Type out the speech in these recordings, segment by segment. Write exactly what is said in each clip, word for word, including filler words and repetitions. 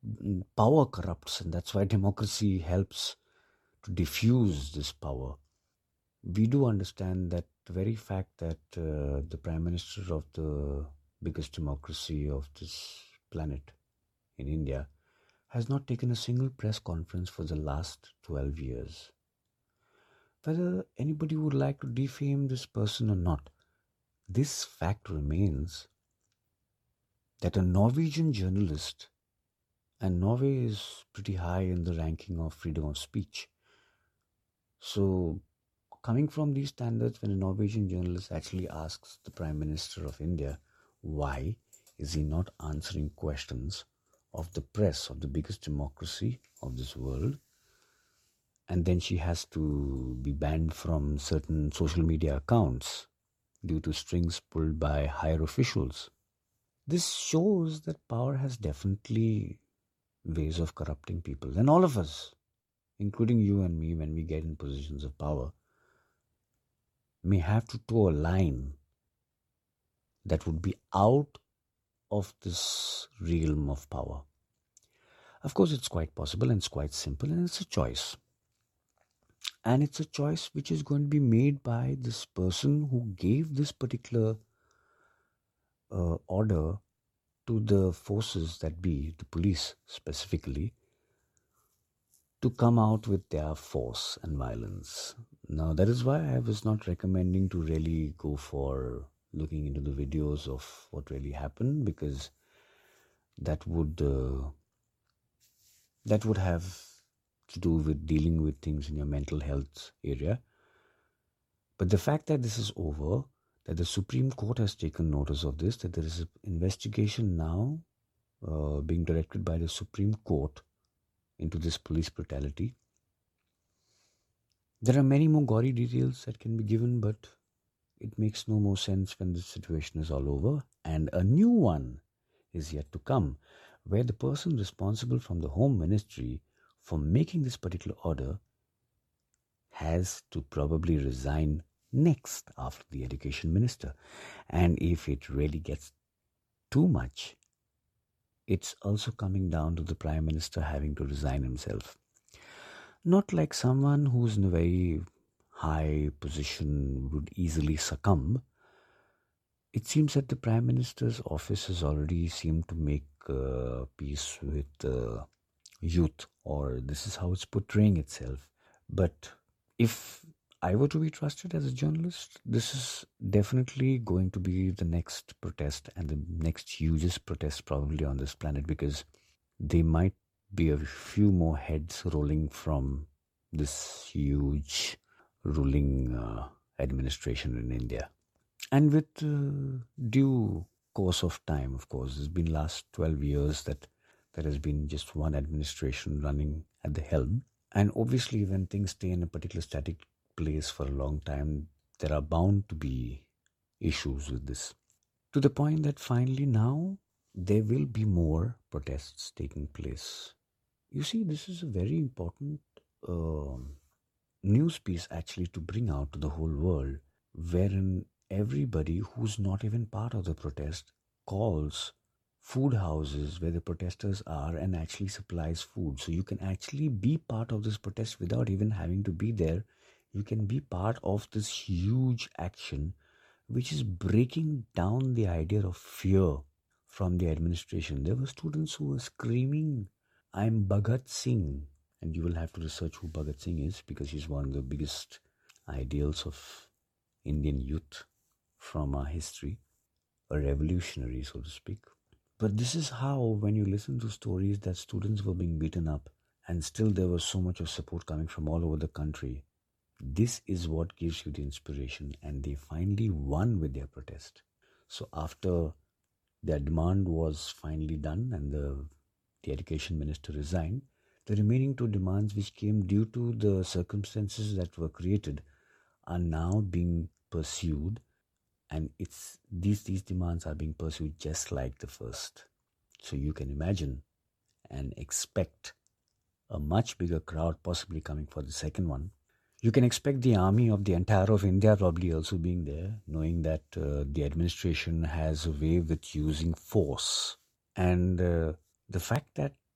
mm, power corrupts, and that's why democracy helps to diffuse this power. We do understand that the very fact that uh, the Prime Minister of the biggest democracy of this planet in India has not taken a single press conference for the last twelve years. Whether anybody would like to defame this person or not, this fact remains that a Norwegian journalist, and Norway is pretty high in the ranking of freedom of speech. So, coming from these standards, when a Norwegian journalist actually asks the Prime Minister of India why is he not answering questions of the press of the biggest democracy of this world, and then she has to be banned from certain social media accounts due to strings pulled by higher officials. This shows that power has definitely ways of corrupting people. And all of us, including you and me, when we get in positions of power, may have to toe a line that would be out of this realm of power. Of course, it's quite possible and it's quite simple, and it's a choice. And it's a choice which is going to be made by this person who gave this particular uh, order to the forces that be, the police specifically, to come out with their force and violence. Now, that is why I was not recommending to really go for looking into the videos of what really happened, because that would uh, that would have to do with dealing with things in your mental health area. But the fact that this is over, that the Supreme Court has taken notice of this, that there is an investigation now uh, being directed by the Supreme Court into this police brutality. There are many more gory details that can be given, but it makes no more sense when the situation is all over. And a new one is yet to come, where the person responsible from the Home Ministry for making this particular order has to probably resign next after the Education Minister. And if it really gets too much, it's also coming down to the Prime Minister having to resign himself. Not like someone who's in a very high position would easily succumb. It seems that the Prime Minister's office has already seemed to make uh, peace with uh, youth, or this is how it's portraying itself. But if I were to be trusted as a journalist, this is definitely going to be the next protest, and the next hugest protest probably on this planet, because there might be a few more heads rolling from this huge ruling uh, administration in India. And with uh, due course of time, of course, it's been last twelve years that there has been just one administration running at the helm. And obviously, when things stay in a particular static place for a long time, there are bound to be issues with this. To the point that finally now, there will be more protests taking place. You see, this is a very important uh, news piece actually to bring out to the whole world, wherein everybody who's not even part of the protest calls food houses where the protesters are and actually supplies food. So you can actually be part of this protest without even having to be there. You can be part of this huge action which is breaking down the idea of fear from the administration. There were students who were screaming, "I'm Bhagat Singh." And you will have to research who Bhagat Singh is, because he's one of the biggest ideals of Indian youth from our history, a revolutionary, so to speak. But this is how, when you listen to stories that students were being beaten up and still there was so much of support coming from all over the country, this is what gives you the inspiration, and they finally won with their protest. So after their demand was finally done and the, the education minister resigned, the remaining two demands, which came due to the circumstances that were created, are now being pursued, and it's these these demands are being pursued just like the first. So you can imagine and expect a much bigger crowd possibly coming for the second one. You can expect the army of the entire of India probably also being there, knowing that uh, the administration has a way with using force. And uh, the fact that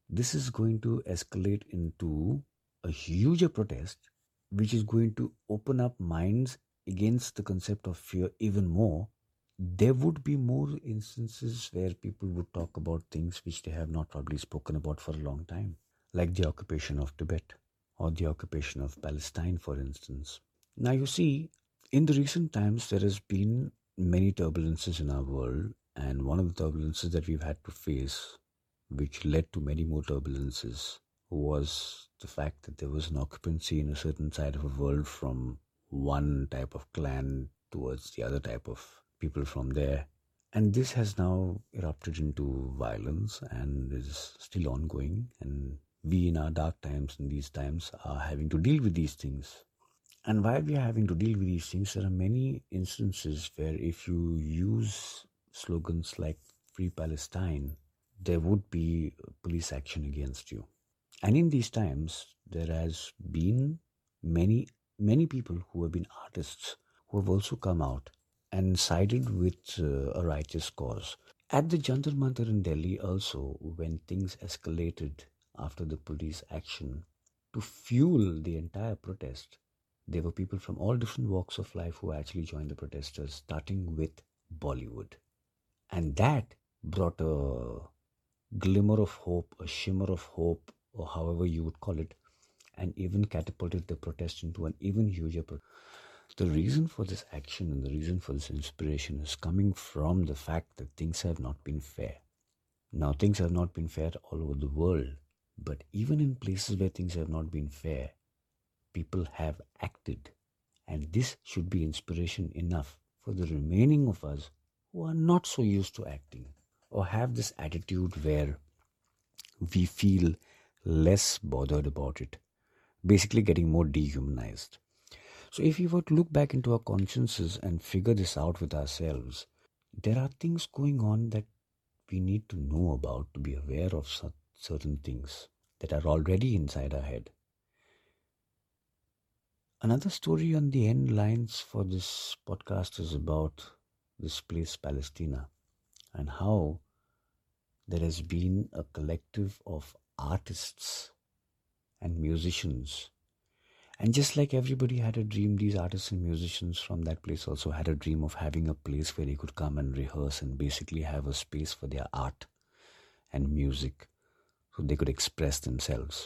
this is going to escalate into a huger protest, which is going to open up minds against the concept of fear even more. There would be more instances where people would talk about things which they have not probably spoken about for a long time, like the occupation of Tibet or the occupation of Palestine, for instance. Now, you see, in the recent times, there has been many turbulences in our world, and one of the turbulences that we've had to face, which led to many more turbulences, was the fact that there was an occupancy in a certain side of a world from one type of clan towards the other type of people from there. And this has now erupted into violence and is still ongoing. And we in our dark times, in these times, are having to deal with these things. And while we are having to deal with these things, there are many instances where if you use slogans like Free Palestine, there would be police action against you. And in these times, there has been many, many people who have been artists who have also come out and sided with uh, a righteous cause. At the Jantar Mantar in Delhi also, when things escalated after the police action, to fuel the entire protest, there were people from all different walks of life who actually joined the protesters, starting with Bollywood. And that brought a glimmer of hope, a shimmer of hope, or however you would call it, and even catapulted the protest into an even huger protest. The reason for this action and the reason for this inspiration is coming from the fact that things have not been fair. Now, things have not been fair all over the world, but even in places where things have not been fair, people have acted. And this should be inspiration enough for the remaining of us who are not so used to acting or have this attitude where we feel less bothered about it, basically getting more dehumanized. So if we were to look back into our consciences and figure this out with ourselves, there are things going on that we need to know about, to be aware of certain things that are already inside our head. Another story on the end lines for this podcast is about this place, Palestina, and how there has been a collective of artists and musicians. And just like everybody had a dream, these artists and musicians from that place also had a dream of having a place where they could come and rehearse and basically have a space for their art and music so they could express themselves.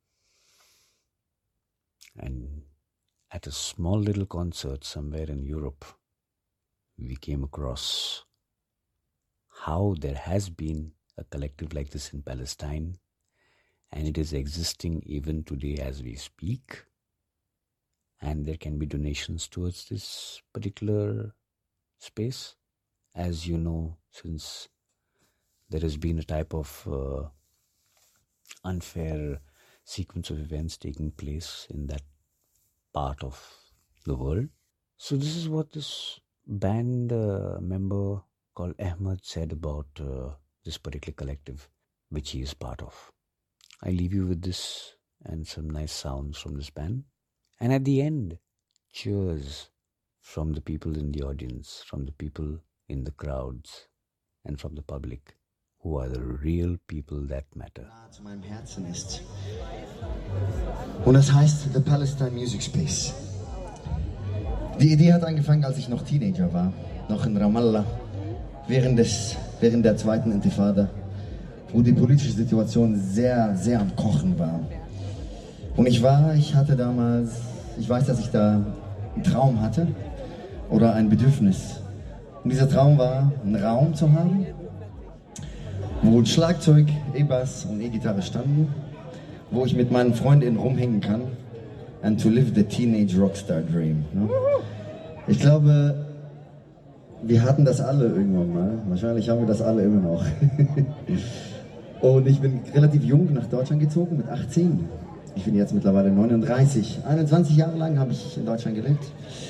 And at a small little concert somewhere in Europe, we came across how there has been a collective like this in Palestine, and it is existing even today as we speak. And there can be donations towards this particular space. As you know, since there has been a type of uh, unfair sequence of events taking place in that part of the world. So this is what this band uh, member called Ahmed said about uh, this particular collective, which he is part of. I leave you with this and some nice sounds from this band. And at the end, cheers from the people in the audience, from the people in the crowds, and from the public, who are the real people that matter. Zu meinem Herzen ist. Und das heißt The Palestine Music Space. Die Idee hat angefangen, als ich noch Teenager war, noch in Ramallah, während, des, während der zweiten Intifada, wo die politische Situation sehr, sehr am Kochen war. Und ich war, ich hatte damals, ich weiß, dass ich da einen Traum hatte oder ein Bedürfnis. Und dieser Traum war, einen Raum zu haben, wo ein Schlagzeug, E-Bass und E-Gitarre standen, wo ich mit meinen Freundinnen rumhängen kann, and to live the teenage rockstar dream. Ne? Ich glaube, wir hatten das alle irgendwann mal. Wahrscheinlich haben wir das alle immer noch. Und ich bin relativ jung nach Deutschland gezogen, mit achtzehn. Ich bin jetzt mittlerweile neununddreißig. einundzwanzig Jahre lang habe ich in Deutschland gelebt.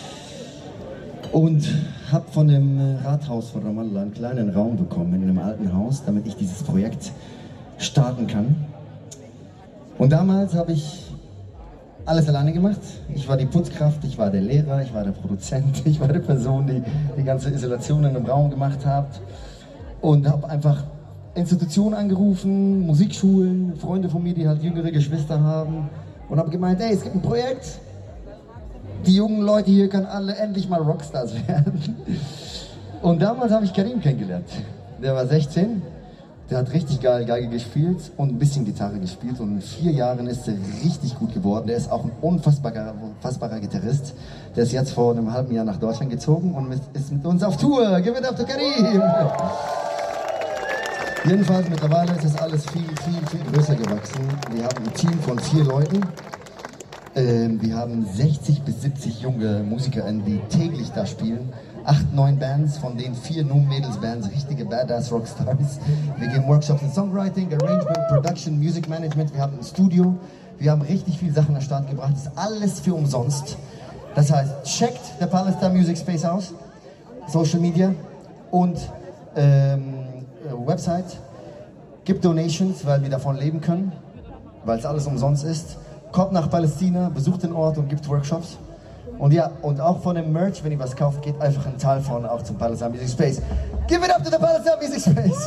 Und habe von dem Rathaus von Ramallah einen kleinen Raum bekommen, in einem alten Haus, damit ich dieses Projekt starten kann. Und damals habe ich alles alleine gemacht. Ich war die Putzkraft, ich war der Lehrer, ich war der Produzent, ich war die Person, die die ganze Isolation in einem Raum gemacht hat. Und habe einfach Institutionen angerufen, Musikschulen, Freunde von mir, die halt jüngere Geschwister haben und habe gemeint, hey, es gibt ein Projekt, die jungen Leute hier können alle endlich mal Rockstars werden. Und damals habe ich Karim kennengelernt. Der war sechzehn, der hat richtig geil Geige gespielt und ein bisschen Gitarre gespielt und in vier Jahren ist er richtig gut geworden. Der ist auch ein unfassbarer, unfassbarer Gitarrist. Der ist jetzt vor einem halben Jahr nach Deutschland gezogen und ist mit uns auf Tour. Give it up to Karim! Jedenfalls, mittlerweile ist das alles viel, viel, viel größer gewachsen. Wir haben ein Team von vier Leuten. Ähm, wir haben sechzig bis siebzig junge MusikerInnen, die täglich da spielen. Acht, neun Bands, von denen vier nur Mädelsbands, richtige Badass Rockstars. Wir geben Workshops in Songwriting, Arrangement, Production, Music Management. Wir haben ein Studio. Wir haben richtig viele Sachen an den Start gebracht. Das ist alles für umsonst. Das heißt, checkt der Palestine Music Space aus, Social Media und ähm, Website, gibt Donations, weil wir davon leben können, weil es alles umsonst ist. Kommt nach Palästina, besucht den Ort und gibt Workshops. Und ja, und auch von dem Merch, wenn ihr was kauft, geht einfach ein Teil von auch zum Palestine Music Space. Give it up to the Palestine Music Space!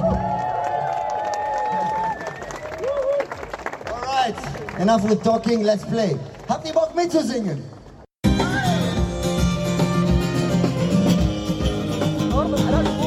Alright, enough with talking, let's play. Habt ihr Bock mitzusingen? Oh,